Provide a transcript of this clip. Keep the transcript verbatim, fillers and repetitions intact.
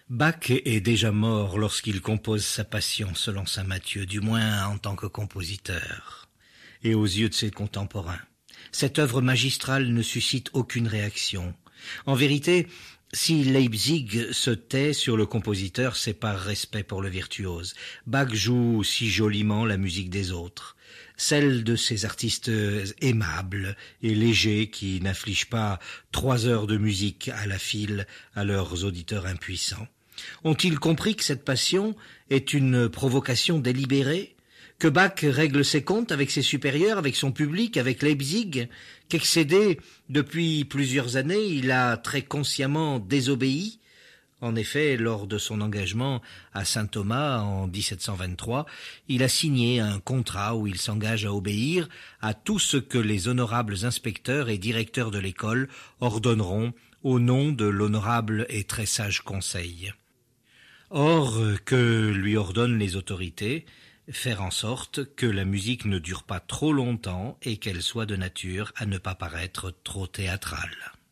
Bach est déjà mort lorsqu'il compose sa Passion selon saint Matthieu, du moins en tant que compositeur, et aux yeux de ses contemporains. Cette œuvre magistrale ne suscite aucune réaction. En vérité, si Leipzig se tait sur le compositeur, c'est par respect pour le virtuose. Bach joue si joliment la musique des autres, celle de ces artistes aimables et légers qui n'affligent pas trois heures de musique à la file à leurs auditeurs impuissants. Ont-ils compris que cette passion est une provocation délibérée, que Bach règle ses comptes avec ses supérieurs, avec son public, avec Leipzig, qu'excédé depuis plusieurs années, il a très consciemment désobéi? En effet, lors de son engagement à Saint-Thomas en dix-sept cent vingt-trois, il a signé un contrat où il s'engage à obéir à tout ce que les honorables inspecteurs et directeurs de l'école ordonneront au nom de l'honorable et très sage conseil. Or, que lui ordonnent les autorités? Faire en sorte que la musique ne dure pas trop longtemps et qu'elle soit de nature à ne pas paraître trop théâtrale.